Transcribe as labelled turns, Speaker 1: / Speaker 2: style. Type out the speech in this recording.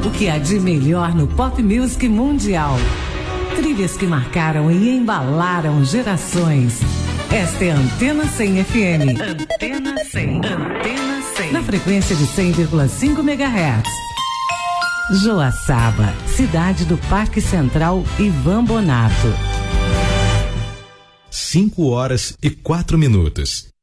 Speaker 1: O que há de melhor no pop music mundial. Trilhas que marcaram e embalaram gerações. Esta é a Antena 100 FM. Antena 100. Antena 100. Na frequência de 100,5 MHz. Joaçaba, cidade do Parque Central Ivan Bonato.
Speaker 2: 5 horas e 4 minutos.